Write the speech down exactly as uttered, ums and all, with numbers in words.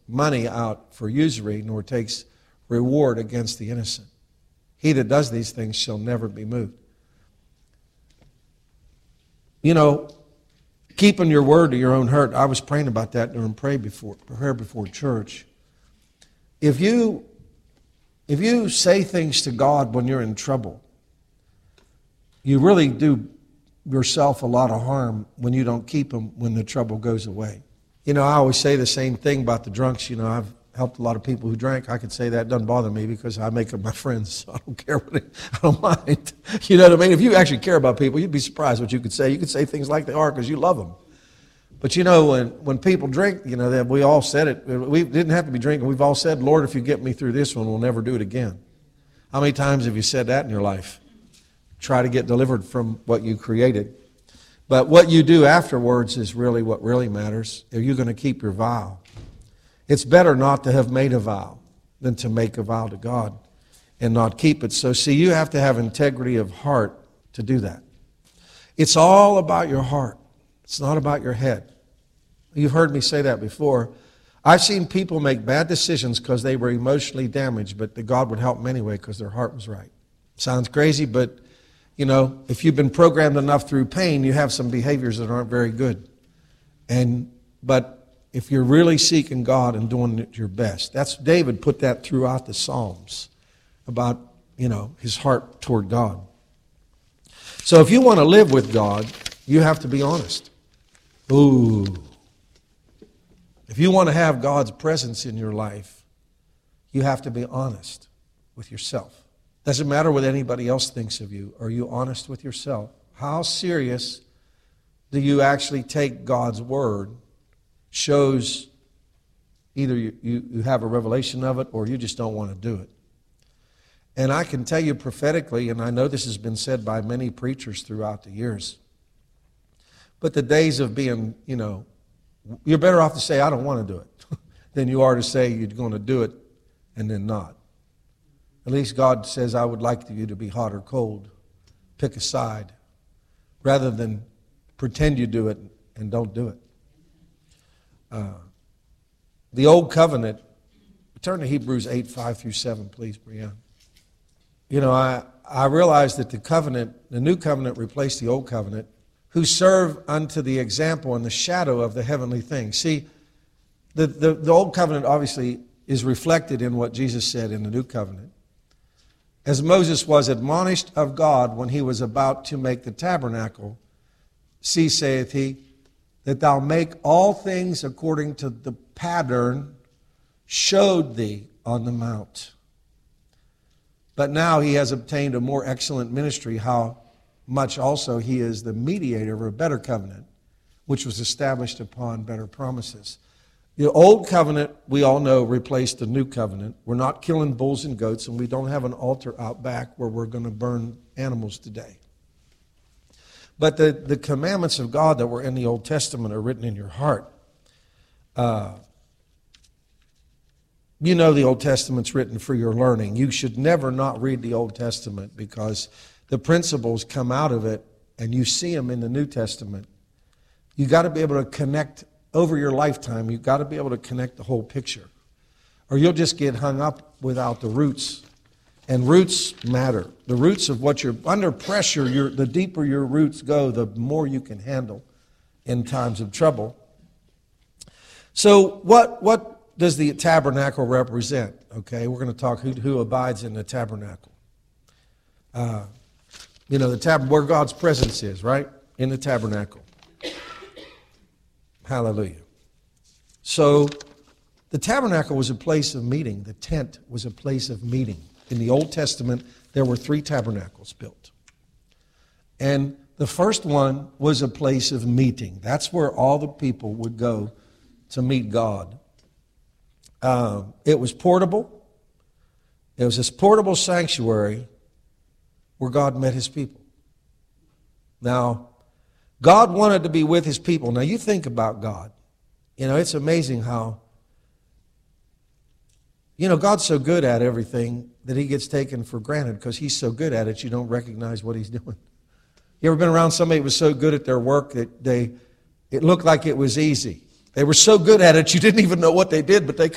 money out for usury, nor takes reward against the innocent. He that does these things shall never be moved. You know, keeping your word to your own hurt. I was praying about that during pray before, prayer before church. If you, if you say things to God when you're in trouble, you really do yourself a lot of harm when you don't keep them when the trouble goes away. You know, I always say the same thing about the drunks. You know, I've helped a lot of people who drank. I could say that. It doesn't bother me because I make them my friends, so I don't care what it, I don't mind. You know what I mean? If you actually care about people, you'd be surprised what you could say. You could say things like they are because you love them. But you know, when, when people drink, you know, that we all said it. We didn't have to be drinking. We've all said, Lord, if you get me through this one, we'll never do it again. How many times have you said that in your life? Try to get delivered from what you created. But what you do afterwards is really what really matters. Are you going to keep your vow? It's better not to have made a vow than to make a vow to God and not keep it. So see, you have to have integrity of heart to do that. It's all about your heart. It's not about your head. You've heard me say that before. I've seen people make bad decisions because they were emotionally damaged, but that God would help them anyway because their heart was right. Sounds crazy, but you know, if you've been programmed enough through pain, you have some behaviors that aren't very good. And but if you're really seeking God and doing your best, that's David put that throughout the Psalms about, you know, his heart toward God. So if you want to live with God, you have to be honest. Ooh. If you want to have God's presence in your life, you have to be honest with yourself. Doesn't matter what anybody else thinks of you. Are you honest with yourself? How serious do you actually take God's word? Shows either you, you, you have a revelation of it or you just don't want to do it. And I can tell you prophetically, and I know this has been said by many preachers throughout the years, but the days of being, you know, you're better off to say, I don't want to do it, than you are to say you're going to do it and then not. At least God says, I would like you to be hot or cold. Pick a side. Rather than pretend you do it and don't do it. Uh, the Old Covenant, turn to Hebrews eight, five through seven, please, Brianna. You know, I, I realize that the covenant, the new covenant replaced the old covenant, who serve unto the example and the shadow of the heavenly things. See, the, the, the old covenant obviously is reflected in what Jesus said in the new covenant. As Moses was admonished of God when he was about to make the tabernacle, see, saith he, that thou make all things according to the pattern showed thee on the mount. But now he has obtained a more excellent ministry, how much also he is the mediator of a better covenant, which was established upon better promises. The old covenant, we all know, replaced the new covenant. We're not killing bulls and goats, and we don't have an altar out back where we're going to burn animals today. But the, the commandments of God that were in the Old Testament are written in your heart. Uh, you know the Old Testament's written for your learning. You should never not read the Old Testament because the principles come out of it, and you see them in the New Testament. You got to be able to connect over your lifetime. You've got to be able to connect the whole picture, or you'll just get hung up without the roots. And roots matter. The roots of what you're under pressure, you're, the deeper your roots go, the more you can handle in times of trouble. So what what does the tabernacle represent? Okay, we're going to talk who, who abides in the tabernacle. Uh, you know, the tab where God's presence is, right? In the tabernacle. Hallelujah. So the tabernacle was a place of meeting. The tent was a place of meeting. In the Old Testament, there were three tabernacles built. And the first one was a place of meeting. That's where all the people would go to meet God. Uh, it was portable. It was this portable sanctuary where God met his people. Now, God wanted to be with his people. Now, you think about God. You know, it's amazing how, you know, God's so good at everything that he gets taken for granted because he's so good at it, you don't recognize what he's doing. You ever been around somebody who was so good at their work that they, it looked like it was easy? They were so good at it, you didn't even know what they did, but they